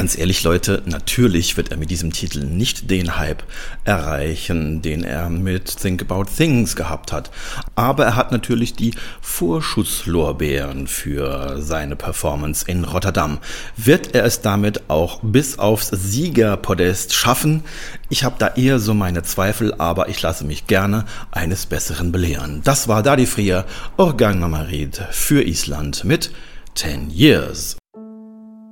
Ganz ehrlich, Leute, natürlich wird er mit diesem Titel nicht den Hype erreichen, den er mit Think About Things gehabt hat. Aber er hat natürlich die Vorschusslorbeeren für seine Performance in Rotterdam. Wird er es damit auch bis aufs Siegerpodest schaffen? Ich habe da eher so meine Zweifel, aber ich lasse mich gerne eines Besseren belehren. Das war Daði Freyr, Organgamarid für Island mit 10 Years.